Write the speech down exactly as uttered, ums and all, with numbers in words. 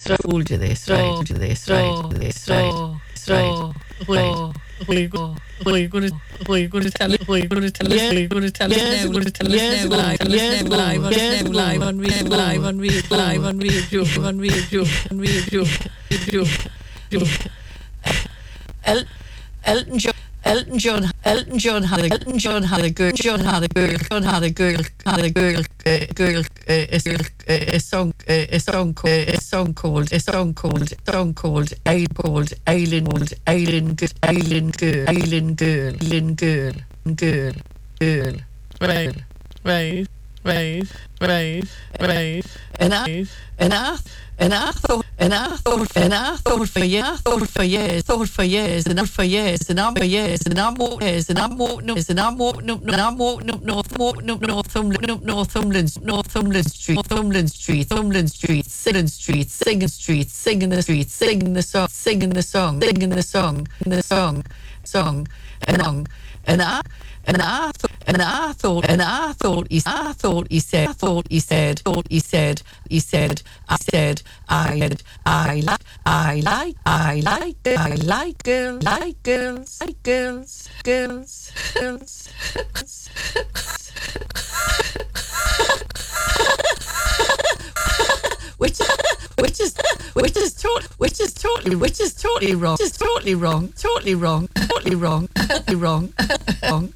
We'll do this, right? Do this, right? Do this, right? So, well, we're going to we're going to tell it. We're going to tell us. We're going to tell us now. We're going to tell us now live. Tell us now live. Tell us now live on read live on read live on read joke on read joke on read joke joke joke. El Elton John. Elton John, Elton John had a Elton John had a girl. John had a girl. John had a girl. Had a girl. Uh, girl. Uh, a, a, a song. Uh, a song called. A song called. A song called. Song called. A called. Aileen called. Aileen. Aileen girl. Aileen girl. Aileen girl. Girl. Girl. Right. Right. Right. Right. Right. And I. And I. And I thought, and I thought, and I thought for years, I thought for years, thought for years, and I'm for years, and I'm for years, and I'm walking years, and I'm walking up, and I'm walking up, and I'm walking up North, walking up Northumberland, up Northumberland, Northumberland Street, Northumberland Street, Northumberland Street, singing Street, singing Street, singing the street, singing the song, singing the song, singing the song, the song, song, and on, and I. And I thought, and I thought, and I thought, he, I thought he said, I thought he said, thought he said, he said, I said, I had, I like, I like, I like, I like girls, like girls, like girls, girls, girls. Which, which is, which is totally, which is totally, which is totally wrong, which is totally wrong, totally wrong, totally wrong, totally wrong, wrong.